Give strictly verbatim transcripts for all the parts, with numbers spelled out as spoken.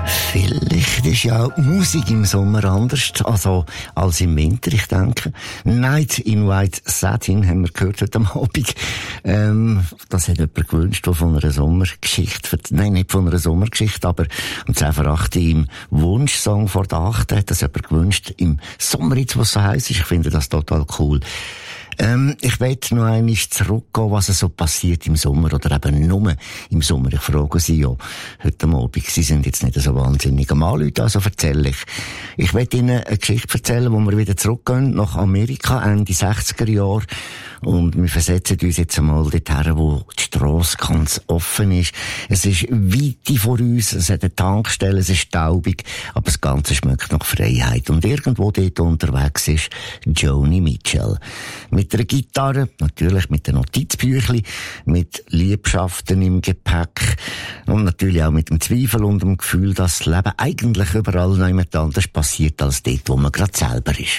Vielleicht ist ja Musik im Sommer anders also als im Winter, ich denke. Night in White Satin haben wir gehört heute am Abend. Ähm, das hat jemand gewünscht, der von einer Sommergeschichte, nein, nicht von einer Sommergeschichte, aber um zehn vor acht im Wunschsong vor der acht hat das jemand gewünscht, im Sommer jetzt, was so heiß ist. Ich finde das total cool. Ähm, ich will noch einmal zurückgehen, was so passiert im Sommer oder eben nur im Sommer. Ich frage Sie ja heute Abend. Sie sind jetzt nicht so wahnsinnig am Anrufen, also erzähle ich. Ich will Ihnen eine Geschichte erzählen, wo wir wieder zurückgehen nach Amerika, Ende sechziger Jahre. Und wir versetzen uns jetzt einmal dorthin, wo die Strasse ganz offen ist. Es ist weit vor uns, es hat eine Tankstelle, es ist staubig, aber das Ganze schmeckt nach Freiheit. Und irgendwo dort unterwegs ist Joni Mitchell. Mit einer Gitarre, natürlich mit einem Notizbüchli, mit Liebschaften im Gepäck und natürlich auch mit dem Zweifel und dem Gefühl, dass das Leben eigentlich überall noch jemand anders passiert als dort, wo man gerade selber ist.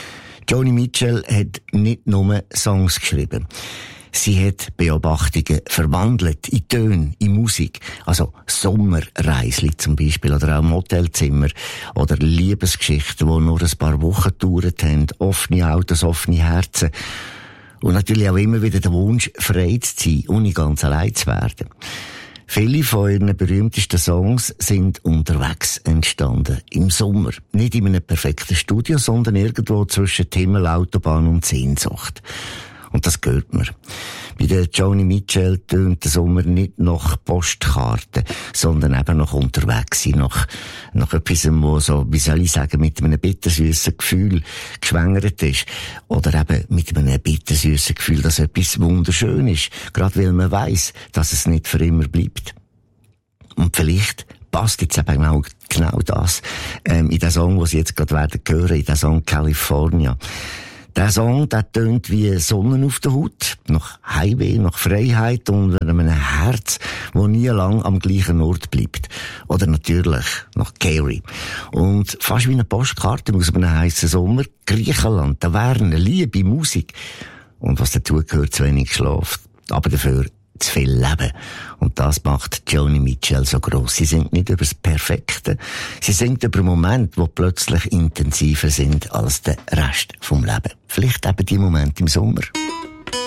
Joni Mitchell hat nicht nur Songs geschrieben. Sie hat Beobachtungen verwandelt in Töne, in Musik. Also Sommerreisli zum Beispiel oder auch Motelzimmer oder Liebesgeschichten, die nur ein paar Wochen gedauert haben. Offene Autos, offene Herzen. Und natürlich auch immer wieder der Wunsch, frei zu sein, ohne ganz allein zu werden. Viele von ihren berühmtesten Songs sind unterwegs entstanden. Im Sommer. Nicht in einem perfekten Studio, sondern irgendwo zwischen Himmel, Autobahn und Sehnsucht. Und das gehört mir. Bei der Joni Mitchell tönt der Sommer nicht nach Postkarten, sondern eben nach unterwegs sein, nach, nach etwas, wo so, wie soll ich sagen, mit einem bittersüßen Gefühl geschwängert ist. Oder eben mit einem bittersüßen Gefühl, dass etwas wunderschön ist. Gerade weil man weiss, dass es nicht für immer bleibt. Und vielleicht passt jetzt eben genau, genau das, ähm, in den Song, den Sie jetzt gerade werden hören, in den Song California. Der Song, der tönt wie Sonne auf der Haut, nach Highway, nach Freiheit und einem Herz, das nie lang am gleichen Ort bleibt. Oder natürlich nach Carey. Und fast wie eine Postkarte aus einem heissen Sommer, Griechenland, der Wärme, Liebe, Musik. Und was dazu gehört, zu wenig Schlaf. Aber dafür zu viel Leben. Und das macht Joni Mitchell so gross. Sie singt nicht über das Perfekte. Sie singt über Momente, die plötzlich intensiver sind als der Rest vom Leben. Vielleicht eben die Momente im Sommer.